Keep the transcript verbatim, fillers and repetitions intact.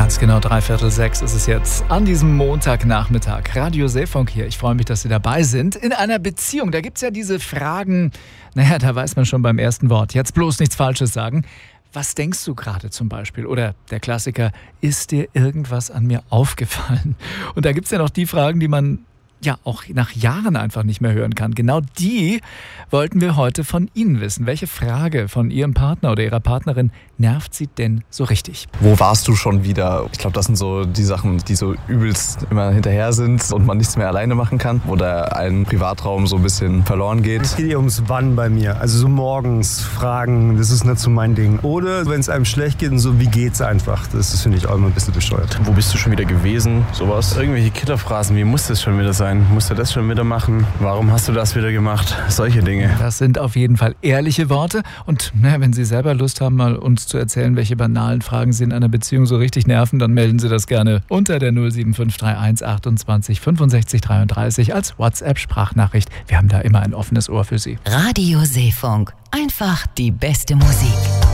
Ganz genau dreiviertel sechs ist es jetzt an diesem Montagnachmittag. Radio Seefunk hier. Ich freue mich, dass Sie dabei sind. In einer Beziehung, da gibt es ja diese Fragen, naja, da weiß man schon beim ersten Wort. Jetzt bloß nichts Falsches sagen. Was denkst du gerade zum Beispiel? Oder der Klassiker, ist dir irgendwas an mir aufgefallen? Und da gibt es ja noch die Fragen, die man ja auch nach Jahren einfach nicht mehr hören kann. Genau die wollten wir heute von Ihnen wissen. Welche Frage von Ihrem Partner oder Ihrer Partnerin nervt Sie denn so richtig? Wo warst du schon wieder? Ich glaube, das sind so die Sachen, die so übelst immer hinterher sind und man nichts mehr alleine machen kann. Oder ein Privatraum so ein bisschen verloren geht. Es geht eher ums Wann bei mir. Also so morgens fragen, das ist nicht so mein Ding. Oder wenn es einem schlecht geht und so, wie geht's einfach? Das ist, finde ich, auch immer ein bisschen bescheuert. Wo bist du schon wieder gewesen? Sowas. Irgendwelche Killerphrasen, wie muss das schon wieder sein? Musst du das schon wieder machen? Warum hast du das wieder gemacht? Solche Dinge. Das sind auf jeden Fall ehrliche Worte. Und na, wenn Sie selber Lust haben, mal uns zu erzählen, welche banalen Fragen Sie in einer Beziehung so richtig nerven, dann melden Sie das gerne unter der null sieben fünf drei eins achtundzwanzig fünfundsechzig dreiunddreißig als WhatsApp-Sprachnachricht. Wir haben da immer ein offenes Ohr für Sie. Radio Seefunk. Einfach die beste Musik.